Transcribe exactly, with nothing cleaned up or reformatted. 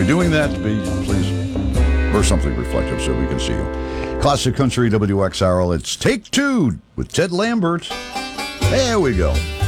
doing that, be, please, or something reflective so we can see you. Classic Country W X R L. It's Take Two with Ted Lambert. There we go.